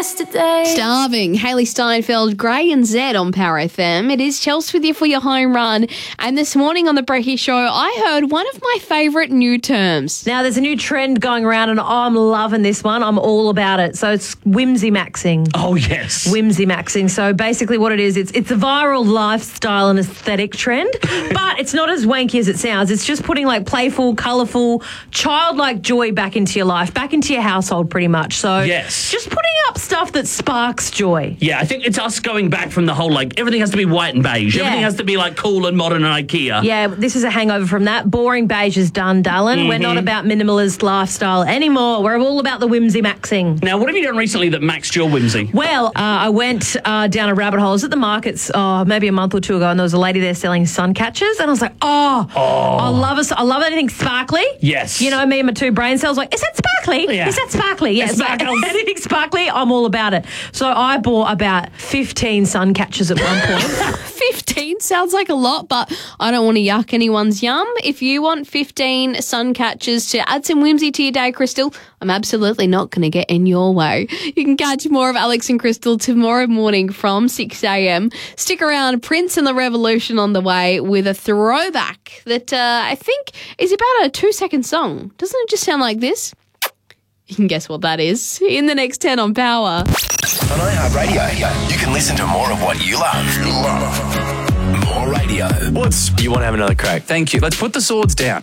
yesterday. Starving. Hayley Steinfeld, Gray and Zed on Power FM. It is Chelsea with you for your home run. And this morning on the Brekkie Show, I heard one of my favourite new terms. Now, there's a new trend going around and I'm loving this one. I'm all about it. So it's whimsy maxing. Oh, yes. Whimsy maxing. So basically what it is, it's a viral lifestyle and aesthetic trend, but it's not as wanky as it sounds. It's just putting like playful, colourful, childlike joy back into your life, back into your household pretty much. So yes, just putting up stuff that sparks joy. Yeah, I think it's us going back from the whole, like, everything has to be white and beige. Everything has to be, like, cool and modern and IKEA. Yeah, this is a hangover from that. Boring beige is done, Dallin. Mm-hmm. We're not about minimalist lifestyle anymore. We're all about the whimsy maxing. Now, what have you done recently that maxed your whimsy? Well, I went down a rabbit hole. I was at the markets maybe a month or two ago, and there was a lady there selling sun catchers, and I was like, I love anything sparkly. Yes. You know, me and my two brain cells like, is that sparkly? Yeah. Is that sparkly? Yes. Anything sparkly, I'm all about it. So I bought about 15 sun catchers at one point. 15 sounds like a lot, but I don't want to yuck anyone's yum. If you want 15 sun catchers to add some whimsy to your day, Crystal, I'm absolutely not going to get in your way. You can catch more of Alex and Crystal tomorrow morning from 6 a.m. Stick around, Prince and the Revolution on the way with a throwback that I think is about a 2-second song. Doesn't it just sound like this? You can guess what that is in the next 10 on Power. On iHeartRadio, you can listen to more of what you love. More radio. You want to have another crack? Thank you. Let's put the swords down.